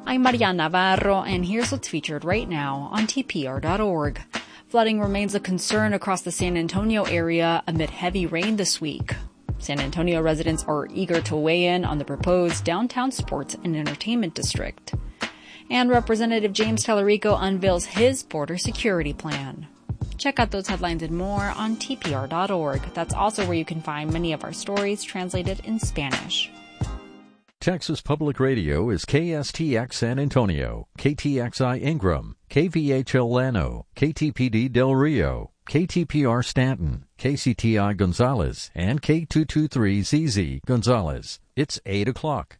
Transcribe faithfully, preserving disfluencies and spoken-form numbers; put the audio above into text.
I'm Maria Navarro, and here's what's featured right now on T P R dot org. Flooding remains a concern across the San Antonio area amid heavy rain this week. San Antonio residents are eager to weigh in on the proposed downtown sports and entertainment district. And Representative James Tallarico unveils his border security plan. Check out those headlines and more on T P R dot org. That's also where you can find many of our stories translated in Spanish. Texas Public Radio is K S T X San Antonio, K T X I Ingram, K V H L Llano, K T P D Del Rio, K T P R Stanton, K C T I Gonzales, and K two twenty-three Z Z Gonzales. It's eight o'clock.